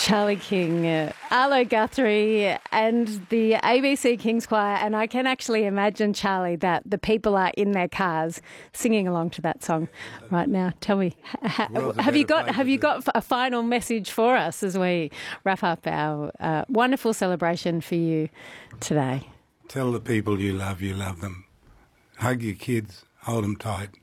Charlie King, Arlo Guthrie and the ABC King's Choir, and I can actually imagine, Charlie, that the people are in their cars singing along to that song right now. Tell me, have you got a final message for us as we wrap up our wonderful celebration for you today? Tell the people you love them. Hug your kids, hold them tight.